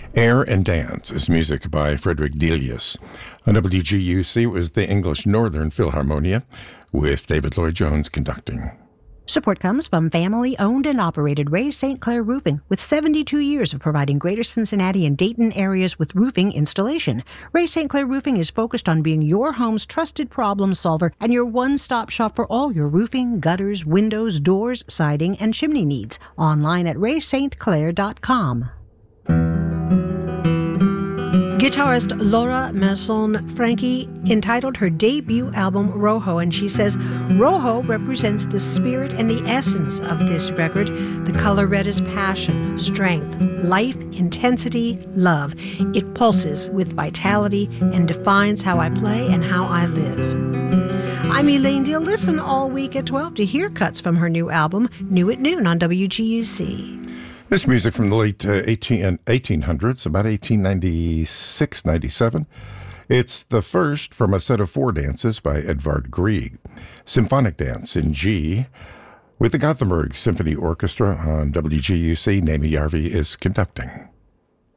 Air and Dance is music by Frederick Delius. On WGUC, it was the English Northern Philharmonia with David Lloyd Jones conducting. Support comes from family-owned and operated Ray St. Clair Roofing, with 72 years of providing Greater Cincinnati and Dayton areas with roofing installation. Ray St. Clair Roofing is focused on being your home's trusted problem solver and your one-stop shop for all your roofing, gutters, windows, doors, siding, and chimney needs. Online at raystclair.com. Guitarist Laura Masson-Franchi entitled her debut album Rojo, and she says, Rojo represents the spirit and the essence of this record. The color red is passion, strength, life, intensity, love. It pulses with vitality and defines how I play and how I live. I'm Elaine Deal. Listen all week at 12 to hear cuts from her new album, New at Noon on WGUC. This music from the late 1800s, about 1896, 97. It's the first from a set of 4 dances by Edvard Grieg. Symphonic Dance in G with the Gothenburg Symphony Orchestra on WGUC. Naomi Yarvi is conducting.